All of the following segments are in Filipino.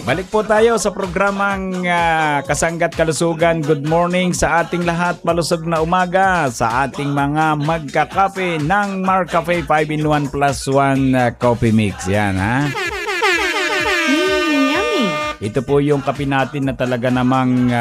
Balik po tayo sa programang Kasanggat Kalusugan. Good morning sa ating lahat. Malusog na umaga sa ating mga magkakape ng Marcafe 5-in-1 plus 1 coffee mix. Yan ha. Yummy. Ito po yung kape natin na talaga namang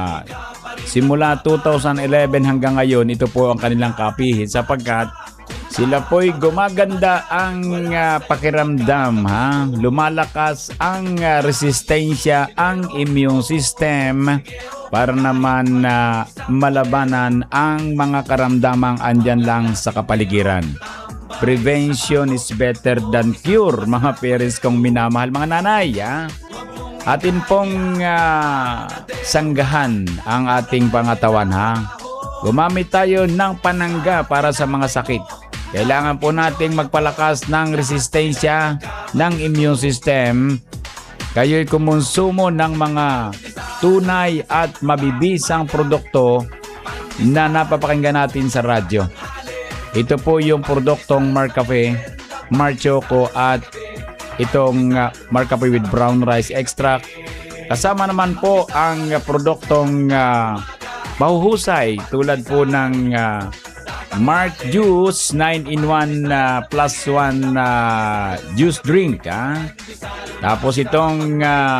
simula 2011 hanggang ngayon. Ito po ang kanilang kape sapagkat sila po'y gumaganda ang pakiramdam, ha? Lumalakas ang resistensya, ang immune system para naman malabanan ang mga karamdamang andyan lang sa kapaligiran. Prevention is better than cure, mga parents kong minamahal, mga nanay, ha? Atin pong sanggahan ang ating pangatawan, ha? Gumamit tayo ng panangga para sa mga sakit. Kailangan po nating magpalakas ng resistensya ng immune system. Kayo'y kumonsumo ng mga tunay at mabibisang produkto na napapakinggan natin sa radyo. Ito po yung produktong Marcafe, Marchoco at itong Marcafe with brown rice extract. Kasama naman po ang produktong mahuhusay tulad po ng Mark Juice 9-in-1 plus 1 juice drink. Tapos itong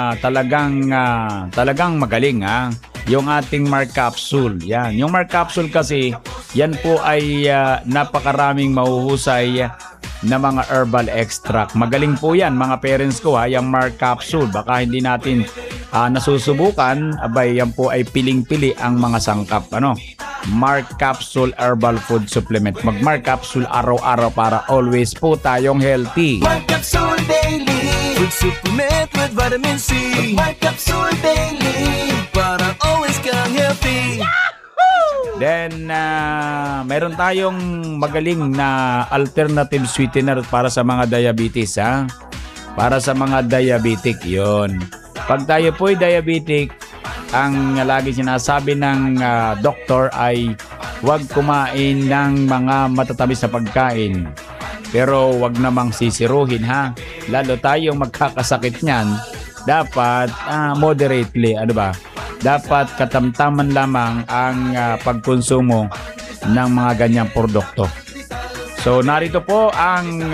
talagang magaling yung ating Mark Capsule. Yan. Yung Mark Capsule kasi yan po ay napakaraming mahuhusay na mga herbal extract. Magaling po yan mga parents ko yung Mark Capsule. Baka hindi natin nasusubukan, abay yan po ay piling-pili ang mga sangkap. Mark Capsule Herbal Food Supplement. Mag-Mark Capsule araw-araw para always po tayong healthy. Mark Capsule Daily Food Supplement with Vitamin C. Mark Capsule Daily para always kang healthy. Then, meron tayong magaling na alternative sweetener para sa mga diabetes, Para sa mga diabetic, yon. Pag tayo po'y diabetic, ang lagi sinasabi ng doktor ay huwag kumain ng mga matatamis na pagkain. Pero huwag namang sisiruhin, Lalo tayong magkakasakit niyan, dapat moderately, dapat katamtaman lamang ang pagkonsumo ng mga ganyang produkto. So narito po ang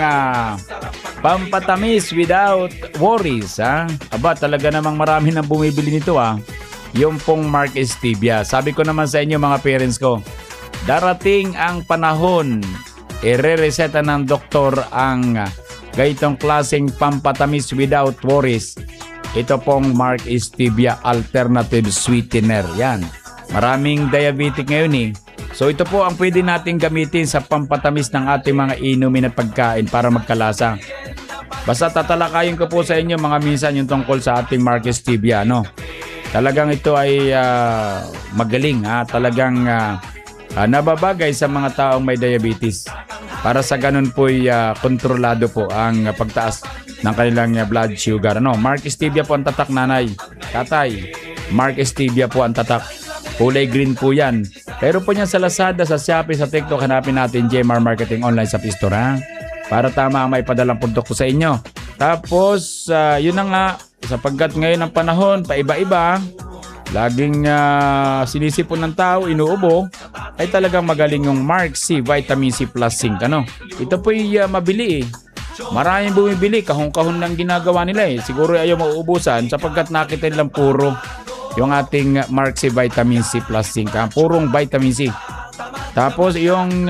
pampatamis without worries, Aba, talaga namang marami nang bumibili nito, Yung pong Mark Stevia. Sabi ko naman sa inyo mga parents ko, darating ang panahon, ire-reseta ng doktor ang ganitong klaseng pampatamis without worries. Ito pong Mark Stevia Alternative Sweetener. Yan. Maraming diabetic ngayon So ito po ang pwede natin gamitin sa pampatamis ng ating mga inumin at pagkain para magkalasa. Basta tatalakayin ko po sa inyo mga minsan yung tungkol sa ating Mark Stevia, Talagang ito ay magaling, talagang nababagay sa mga taong may diabetes. Para sa ganun po'y kontrolado po ang pagtaas ng kanilang blood sugar. Mark Stevia po ang tatak, nanay, tatay. Mark Stevia po ang tatak. Kulay green po yan. Pero po niyan sa Lazada, sa Shopee, sa TikTok, hanapin natin JMR Marketing Online sa Store, para tama ang may padalang produkto sa inyo. Tapos, yun na nga, sapagkat ngayon ang panahon, paiba-iba, laging sinisipon ng tao, inuubo, ay talagang magaling yung Mark C Vitamin C Plus Zinc. Ito po'y mabili Maraming bumibili, kahon-kahon lang ginagawa nila Siguro ayaw mauubusan sapagkat nakita nilang puro yung ating Mark C Vitamin C Plus Zinc. Purong Vitamin C. Tapos yung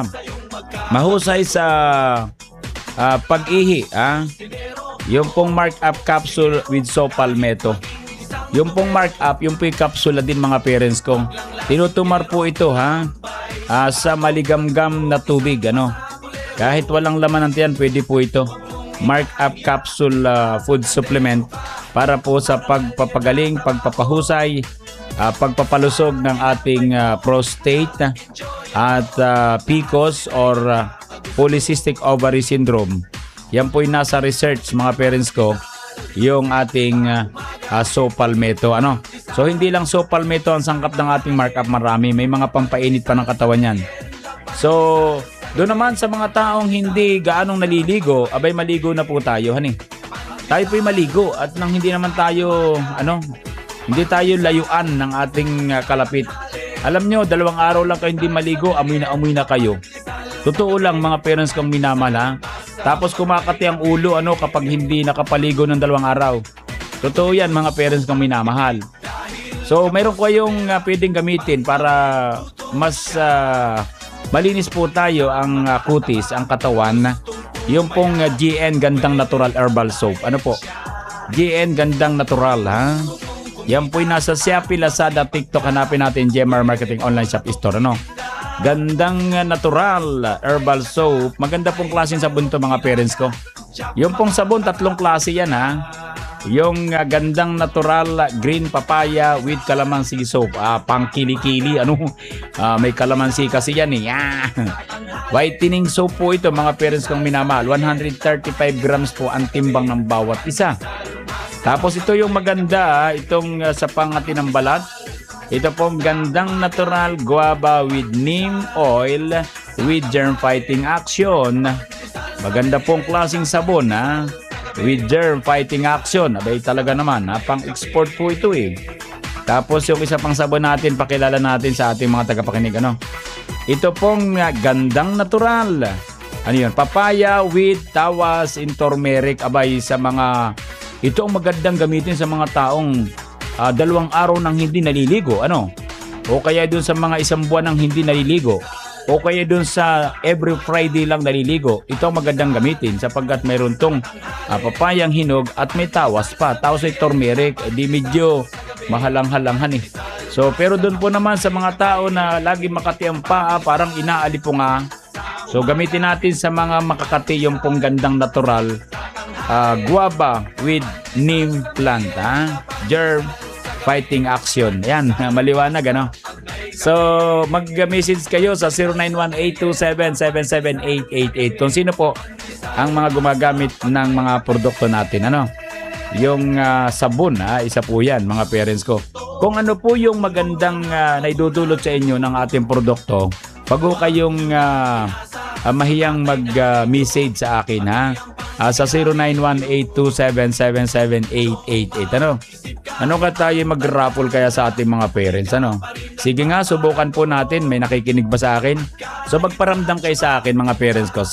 mahusay sa pag-ihi, yung pong Mark Up Capsule with Saw Palmetto. Yung pong Mark Up, yung pong capsule din mga parents ko. Tinutumar po ito sa maligamgam na tubig. Kahit walang laman ng tiyan, pwede po ito. Mark Up Capsule Food Supplement para po sa pagpapagaling, pagpapahusay, pagpapalusog ng ating prostate at PCOS or Polycystic Ovary Syndrome. Yan po yung nasa research mga parents ko, yung ating Saw Palmetto. So hindi lang Saw Palmetto ang sangkap ng ating Mark Up, marami. May mga pampainit pa ng katawan yan. So doon naman sa mga taong hindi gaanong naliligo, abay maligo na po tayo, tayo po'y maligo at nang hindi naman tayo, hindi tayo layuan ng ating kalapit. Alam nyo, 2 araw lang kayo hindi maligo, amoy na kayo. Totoo lang mga parents kong minamahal ha. Tapos kumakati ang ulo kapag hindi nakapaligo ng 2 araw. Totoo yan mga parents kong minamahal. So mayroon kayong pwedeng gamitin para mas malinis po tayo ang kutis, ang katawan. Yung pong GN Gandang Natural Herbal Soap. Ano po? GN Gandang Natural ha. Yan po'y nasa Shopee, Lazada, TikTok. Hanapin natin GMR Marketing Online Shop Store. Gandang Natural Herbal Soap. Maganda pong klaseng sabon to mga parents ko. Yung pong sabon, 3 klase yan ha. Yung Gandang Natural Green Papaya with Calamansi Soap. Pang kili-kili. May calamansi kasi yan eh. Whitening soap po ito mga parents kong minamahal. 135 grams po ang timbang ng bawat isa. Tapos ito yung maganda, itong sa pangati ng balat. Ito pong Gandang Natural Guava with Neem Oil with Germ Fighting Action. Maganda pong klaseng sabon with Germ Fighting Action. Abay talaga naman, pang-export po ito eh. Tapos yung isa pang sabon natin, pakilala natin sa ating mga tagapakinig. Ito pong Gandang Natural. Papaya with tawas in turmeric. Abay sa mga... Ito ang magandang gamitin sa mga taong 2 araw nang hindi naliligo. O kaya dun sa mga 1 buwan nang hindi naliligo. O kaya dun sa every Friday lang naliligo. Ito ang magandang gamitin sapagkat mayroon tong papayang hinog at may tawas pa. Tawas ay turmeric. Di medyo mahalang-halanghan eh. So pero dun po naman sa mga tao na lagi makati ang paa, parang inaali po nga. So gamitin natin sa mga makakati yung pong Gandang Natural guava with neem plant, germ fighting action. Yan, maliwanag So mag-message kayo sa 091827778888 kung sino po ang mga gumagamit ng mga produkto natin. Yung sabon, isa po yan mga parents ko. Kung ano po yung magandang naidudulot sa inyo ng ating produkto, wag ho kayong mahiyang mag-message sa akin sa 091827778888. Ano ka tayo mag-raffle kaya sa ating mga parents? Sige nga, subukan po natin. May nakikinig ba sa akin? So magparamdam kayo sa akin mga parents ko.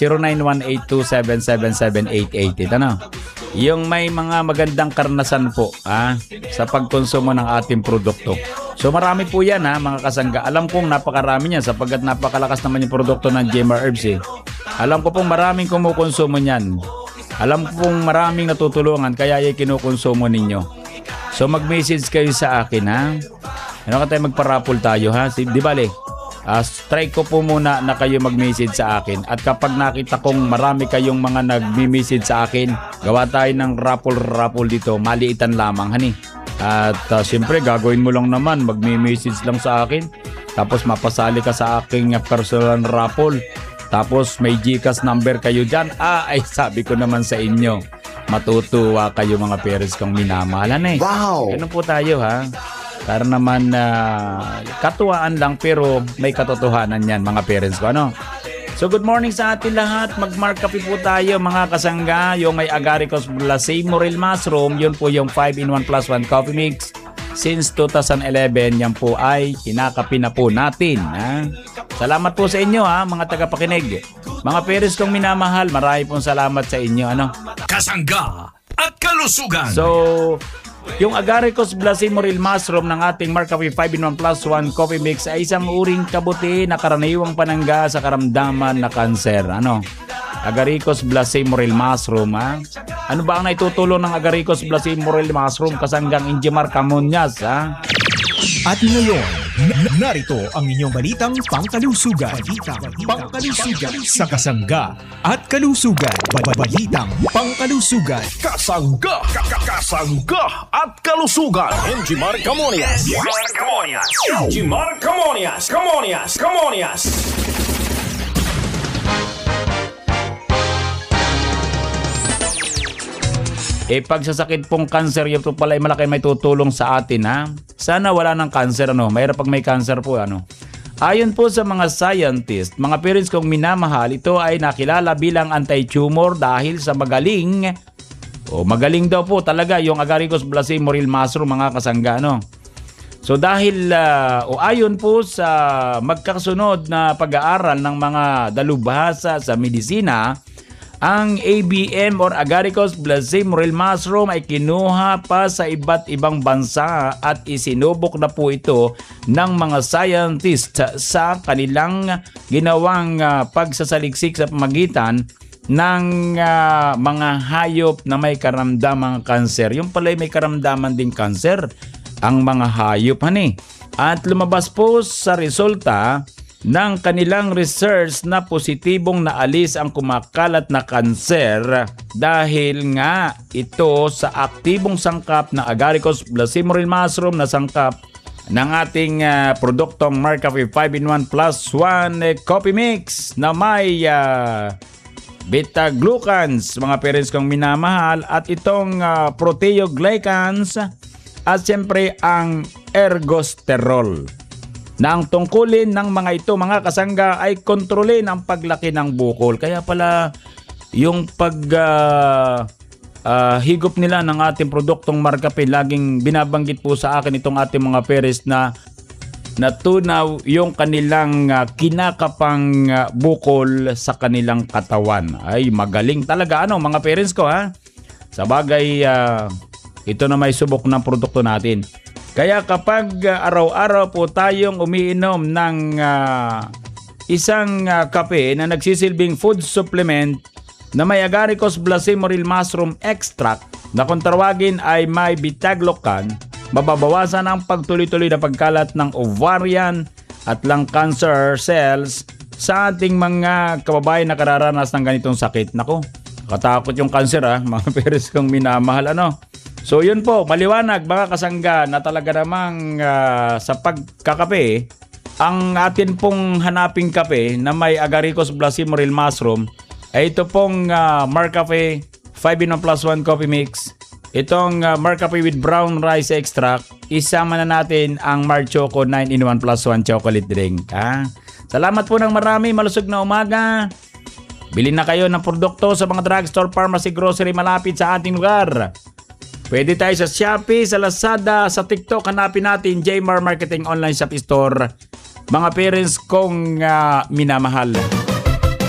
091827778888. Yung may mga magandang karanasan po sa pagkonsumo ng ating produkto. So marami po yan mga kasangga. Alam kong napakarami niyan sapagkat napakalakas naman yung produkto ng GMR Herbs eh. Alam ko pong maraming kumukonsumo niyan. Alam ko pong maraming natutulungan kaya yung kinukonsumo ninyo. So mag-message kayo sa akin ka tayo magparapol tayo Di bale, strike ko po muna na kayo mag-message sa akin. At kapag nakita kong marami kayong mga nag-message sa akin, gawa tayo ng raffle dito. Maliitan lamang At siyempre gagawin mo lang naman, mag-message lang sa akin. Tapos mapasali ka sa aking personal raffle. Tapos may GCash number kayo dyan. Ay sabi ko naman sa inyo, matutuwa kayo mga parents kong minamahalan Wow! Ganun po tayo Para naman katuwaan lang pero may katotohanan yan mga parents ko. So good morning sa atin lahat. Mag-mark kape po tayo mga kasangga. Yung may Agaricus Blase Morel Mushroom, yun po yung 5-in-1 plus 1 coffee mix. Since 2011, yan po ay kinakapi na po natin. Salamat po sa inyo mga tagapakinig. Mga parents kong minamahal, marami pong salamat sa inyo. Kasangga at kalusugan. So, yung Agaricus Blase Morel Mushroom ng ating Mark Coffee 5-in-1 plus 1 coffee mix ay isang uring kabuti na karaniwang panangga sa karamdaman na kanser. Agaricus Blase Morel Mushroom Ano ba ang naitutulong ng Agaricus Blase Morel Mushroom kasanggang Ingemar Camonias At ngayon, narito ang inyong balitang pangkalusugan. Sa Kasangga at Kalusugan. Balitang pangkalusugan. Kasangga at kalusugan. Ingemar Camonias. Ingemar Camonias. Pagsasakit pong cancer, yun po pala ay malaki may tutulong sa atin Sana wala ng cancer Mahirap pag may cancer po Ayon po sa mga scientist, mga parents kong minamahal, ito ay nakilala bilang anti-tumor dahil sa magaling Magaling daw po talaga yung Agaricus blacemoril mushroom, mga kasangga, no? So dahil ayon po sa magkasunod na pag-aaral ng mga dalubhasa sa medisina, ang ABM or Agaricus blacemoril mushroom ay kinuha pa sa iba't ibang bansa at isinubok na po ito ng mga scientist sa kanilang ginawang pagsasaliksik sa pamagitan ng mga hayop na may karamdamang kanser. Yung pala may karamdaman ding kanser ang mga hayop, hani. At lumabas po sa resulta ng kanilang research na positibong naalis ang kumakalat na kanser dahil nga ito sa aktibong sangkap na Agaricus blacemoril mushroom na sangkap ng ating produktong Marcafe 5-in-1 plus 1 coffee mix na may beta-glucans, mga parents kong minamahal, at itong proteoglycans at siyempre ang ergosterol. Na ang tungkulin ng mga ito, mga kasangga, ay kontrolin ang paglaki ng bukol. Kaya pala yung higop nila ng ating produktong Marcafe, laging binabanggit po sa akin itong ating mga parents na natunaw yung kanilang kinakapang bukol sa kanilang katawan. Ay magaling talaga mga parents ko, ha. Sa bagay, ito na may subok ng produkto natin. Kaya kapag araw-araw po tayong umiinom ng isang kape na nagsisilbing food supplement na may Agaricus blacemoril mushroom extract na kung tawagin ay may beta-glucan, mababawasan ang pagtuloy-tuloy na pagkalat ng ovarian at lung cancer cells sa ating mga kababayan na kararanas ng ganitong sakit. Nako, katakot yung cancer, mga parents kong minamahal, So yun po, maliwanag mga kasangga na talaga namang sa pagkakape, ang atin pong hanaping kape na may Agaricus blacemoril mushroom ay ito pong Marcafe 5-in-1 plus 1 coffee mix. Itong Marcafe with brown rice extract, isama na natin ang Marchoco 9-in-1 plus 1 chocolate drink. Salamat po ng marami, malusog na umaga. Bilhin na kayo ng produkto sa mga drugstore, pharmacy, grocery malapit sa ating lugar. Pwede tayo sa Shopee, sa Lazada, sa TikTok. Hanapin natin Jmar Marketing Online Shop Store. Mga parents kong minamahal.